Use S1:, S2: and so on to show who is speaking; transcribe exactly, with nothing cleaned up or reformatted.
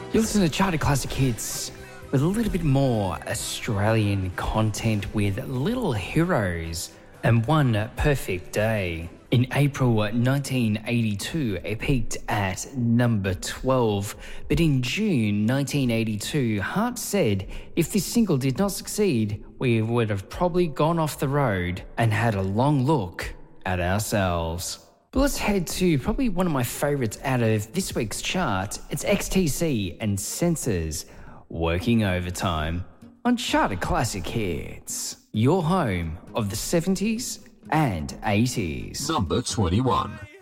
S1: You listen to Charter Classic Hits with a little bit more Australian content with Little Heroes and One Perfect Day. In April nineteen eighty-two, it peaked at number twelve, but in June nineteen eighty-two, Hart said if this single did not succeed, we would have probably gone off the road and had a long look at ourselves. But let's head to probably one of my favourites out of this week's chart. It's X T C and Senses, Working Overtime, on Charter Classic Hits, your home of the seventies and eighties.
S2: Number twenty-one.